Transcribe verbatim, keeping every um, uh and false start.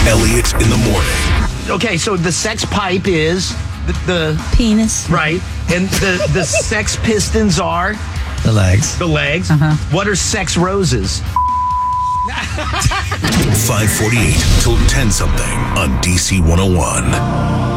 Elliot in the morning. Okay, so the sex pipe is the, the penis. Right. And the, the sex pistons are The legs. the legs. Uh-huh. What are sex roses? five forty-eight till ten something on D C one oh one.